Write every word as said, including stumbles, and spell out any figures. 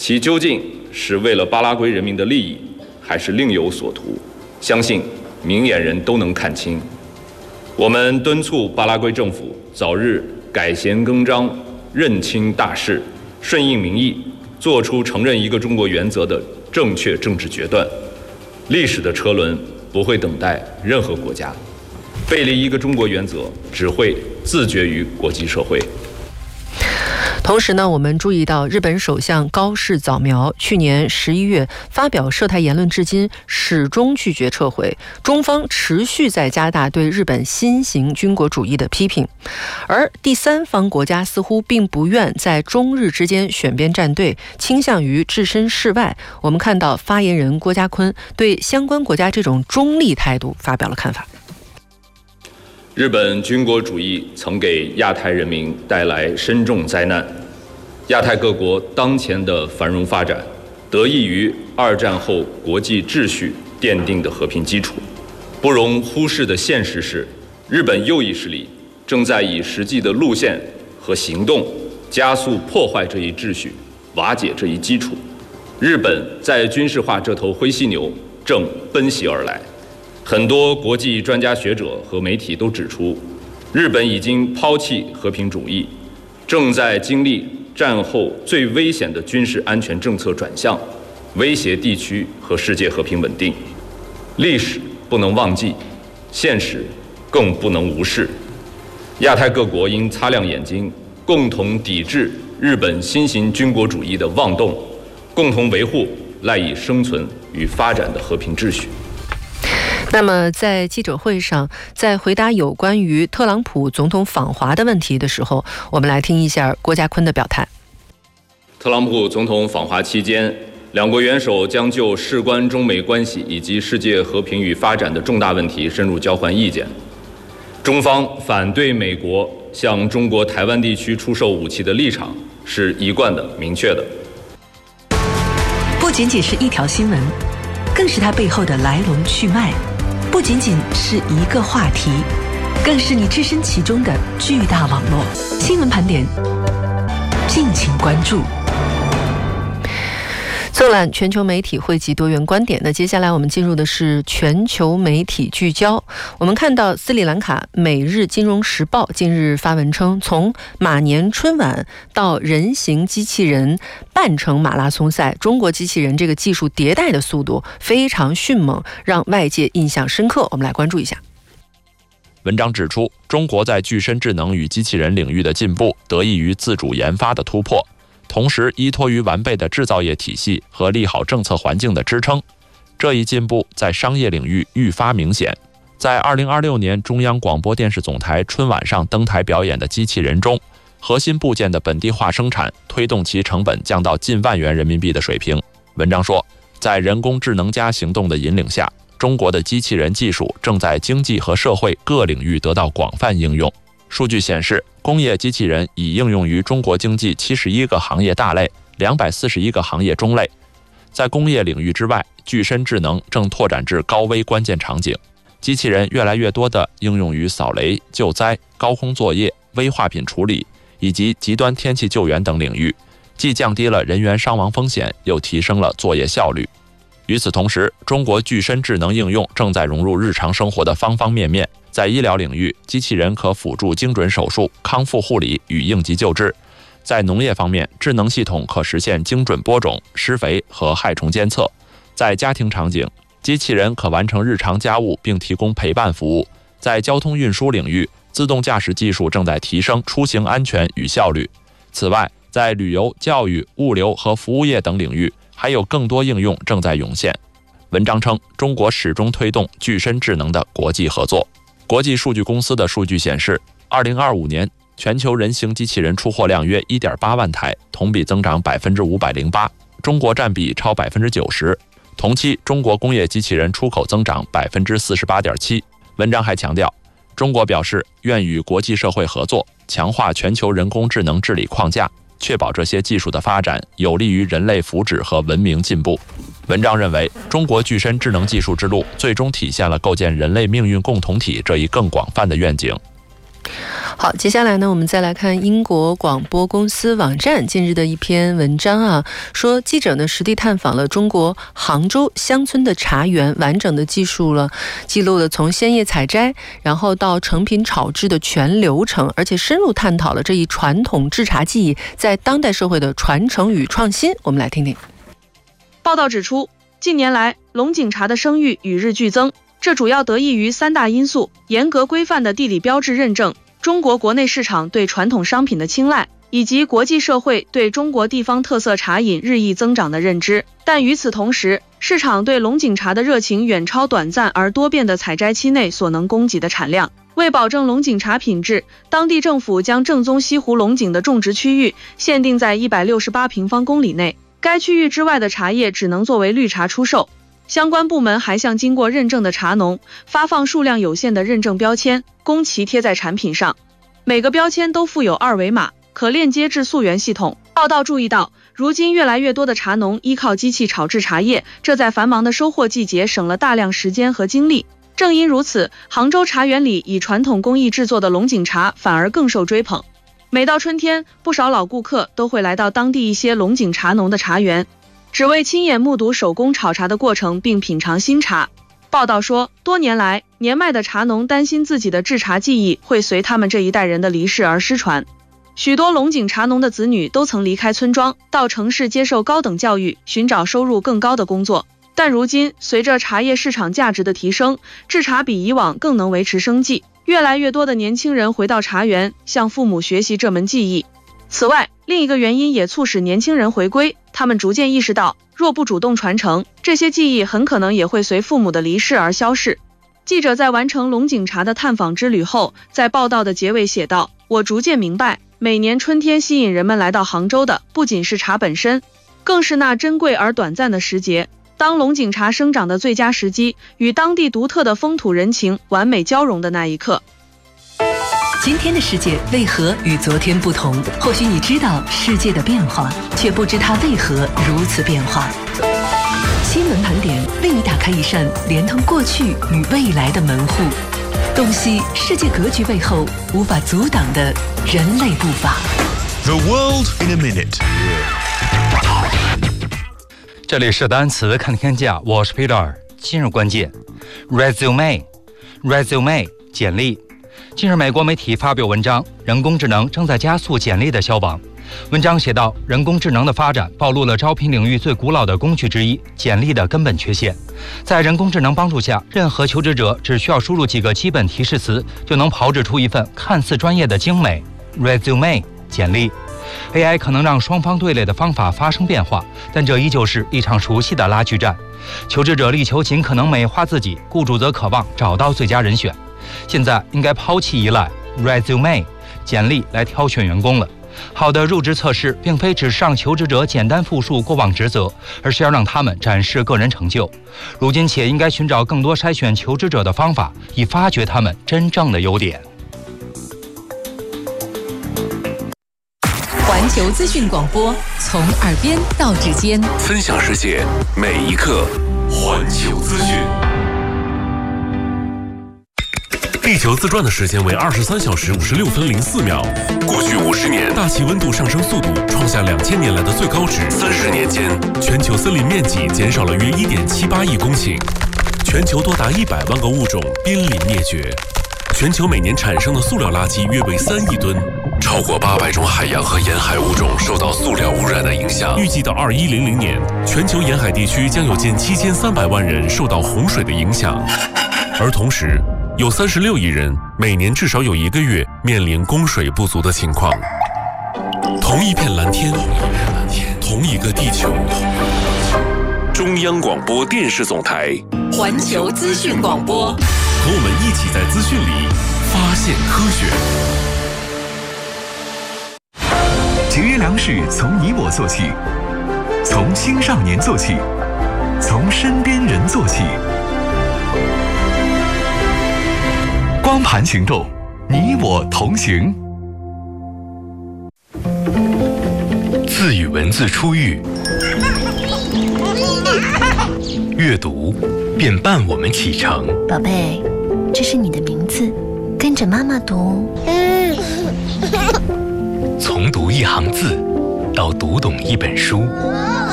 其究竟是为了巴拉圭人民的利益，还是另有所图，相信明眼人都能看清。我们敦促巴拉圭政府早日改弦更张，认清大势，顺应民意，做出承认一个中国原则的正确政治决断。历史的车轮不会等待任何国家，背离一个中国原则只会自绝于国际社会。 同时呢，我们注意到日本首相高市早苗去年十一月发表涉台言论至今始终拒绝撤回，中方持续在加大对日本新型军国主义的批评，而第三方国家似乎并不愿在中日之间选边站队，倾向于置身事外。我们看到发言人郭家坤对相关国家这种中立态度发表了看法。 日本军国主义曾给亚太人民带来深重灾难，亚太各国当前的繁荣发展得益于二战后国际秩序奠定的和平基础。不容忽视的现实是，日本右翼势力正在以实际的路线和行动加速破坏这一秩序，瓦解这一基础。日本在军事化这头灰犀牛正奔袭而来。很多国际专家学者和媒体都指出，日本已经抛弃和平主义，正在经历战后最危险的军事安全政策转向，威胁地区和世界和平稳定。历史不能忘记，现实更不能无视。亚太各国应擦亮眼睛，共同抵制日本新型军国主义的妄动，共同维护赖以生存与发展的和平秩序。 那么在记者会上，在回答有关于特朗普总统访华的问题的时候，我们来听一下郭家坤的表态。 特朗普总统访华期间，两国元首将就事关中美关系以及世界和平与发展的重大问题深入交换意见。中方反对美国向中国台湾地区出售武器的立场是一贯的、明确的。 不仅仅是一条新闻，更是它背后的来龙去脉。不仅仅是一个话题，更是你置身其中的巨大网络。新闻盘点，敬请关注。 纵览全球媒体，汇集多元观点。那接下来我们进入的是全球媒体聚焦。我们看到斯里兰卡《每日金融时报》近日发文称，从马年春晚到人形机器人半程马拉松赛，中国机器人这个技术迭代的速度非常迅猛，让外界印象深刻。我们来关注一下。 文章指出，中国在具身智能与机器人领域的进步得益于自主研发的突破，同时依托于完备的制造业体系和利好政策环境的支撑。这一进步在商业领域愈发明显。在二零二六年中央广播电视总台春晚上登台表演的机器人中，核心部件的本地化生产推动其成本降到近万元人民币的水平。文章说，在人工智能加行动的引领下，中国的机器人技术正在经济和社会各领域得到广泛应用。数据显示，工业机器人已应用于中国经济七十一个行业大类、两百四十一个行业中类。在工业领域之外，具身智能正拓展至高危关键场景。机器人越来越多地应用于扫雷、救灾、高空作业、危化品处理以及极端天气救援等领域，既降低了人员伤亡风险，又提升了作业效率。与此同时，中国具身智能应用正在融入日常生活的方方面面。在医疗领域，机器人可辅助精准手术、康复护理与应急救治；在农业方面，智能系统可实现精准播种、施肥和害虫监测；在家庭场景，机器人可完成日常家务并提供陪伴服务；在交通运输领域，自动驾驶技术正在提升出行安全与效率。此外，在旅游、教育、物流和服务业等领域，还有更多应用正在涌现。文章称，中国始终推动具身智能的国际合作。国际数据公司的数据显示，二零二五年全球人形机器人出货量约 一点八万台，同比增长百分之五百零八，中国占比超百分之九十。同期，中国工业机器人出口增长百分之四十八点七。文章还强调，中国表示愿与国际社会合作，强化全球人工智能治理框架，确保这些技术的发展有利于人类福祉和文明进步。文章认为，中国具身智能技术之路最终体现了构建人类命运共同体这一更广泛的愿景。 好，接下来呢，我们再来看英国广播公司网站近日的一篇文章啊，说记者呢实地探访了中国杭州乡村的茶园，完整的记述了记录了从鲜叶采摘，然后到成品炒制的全流程，而且深入探讨了这一传统制茶技艺在当代社会的传承与创新。我们来听听。 报道指出，近年来龙井茶的声誉与日俱增，这主要得益于三大因素：严格规范的地理标志认证，中国国内市场对传统商品的青睐，以及国际社会对中国地方特色茶饮日益增长的认知。但与此同时，市场对龙井茶的热情远超短暂而多变的采摘期内所能供给的产量。为保证龙井茶品质，当地政府将正宗西湖龙井的种植区域限定在一百六十八平方公里内，该区域之外的茶叶只能作为绿茶出售。相关部门还向经过认证的茶农发放数量有限的认证标签，供其贴在产品上。每个标签都附有二维码，可链接至溯源系统。报道注意到，如今越来越多的茶农依靠机器炒制茶叶，这在繁忙的收获季节省了大量时间和精力。正因如此，杭州茶园里以传统工艺制作的龙井茶反而更受追捧。每到春天，不少老顾客都会来到当地一些龙井茶农的茶园，只为亲眼目睹手工炒茶的过程并品尝新茶。报道说，多年来，年迈的茶农担心自己的制茶技艺会随他们这一代人的离世而失传。许多龙井茶农的子女都曾离开村庄，到城市接受高等教育，寻找收入更高的工作。但如今，随着茶叶市场价值的提升，制茶比以往更能维持生计。越来越多的年轻人回到茶园，向父母学习这门技艺。此外，另一个原因也促使年轻人回归，他们逐渐意识到，若不主动传承，这些技艺很可能也会随父母的离世而消逝。记者在完成龙井茶的探访之旅后，在报道的结尾写道：我逐渐明白，每年春天吸引人们来到杭州的，不仅是茶本身，更是那珍贵而短暂的时节。当龙井茶生长的最佳时机，与当地独特的风土人情完美交融的那一刻。 今天的世界为何与昨天不同？或许你知道世界的变化，却不知它为何如此变化。新闻盘点为你打开一扇连通过去与未来的门户，洞悉世界格局背后无法阻挡的人类步伐。 The world in a minute。 这里是单词看天下，我是 Peter。今日关键 resume resume 简历。近日，美国媒体发表文章，人工智能正在加速简历的消亡。文章写道，人工智能的发展暴露了招聘领域最古老的工具之一——简历的根本缺陷。在人工智能帮助下，任何求职者只需要输入几个基本提示词，就能炮制出一份看似专业的精美 resume 简历。A I 可能让双方对垒的方法发生变化，但这依旧是一场熟悉的拉锯战。求职者力求尽可能美化自己，雇主则渴望找到最佳人选。现在应该抛弃依赖 resume 简历来挑选员工了。好的入职测试并非只是让求职者简单复述过往职责，而是要让他们展示个人成就。如今且应该寻找更多筛选求职者的方法，以发掘他们真正的优点。 环球资讯广播，从耳边到指尖， 分享世界每一刻。环球资讯。地球自转的时间为二十三小时五十六分零四秒。过去五十年，大气温度上升速度创下两千年来的最高值。三十年间，全球森林面积减少了约一点七八亿公顷，全球多达一百万个物种濒临灭绝。全球每年产生的塑料垃圾约为三亿吨，超过八百种海洋和沿海物种受到塑料污染的影响。预计到二一零零年，全球沿海地区将有近七千三百万人受到洪水的影响，而同时，有三十六亿人每年至少有一个月面临供水不足的情况。同一片蓝天，同一个地球。中央广播电视总台， 环球资讯广播， 和我们一起在资讯里发现科学。 节约粮食从你我做起，从青少年做起，从身边人做起。光盘行动，你我同行。字与文字初遇，阅读便伴我们启程。 宝贝，这是你的名字， 跟着妈妈读。 从读一行字到读懂一本书，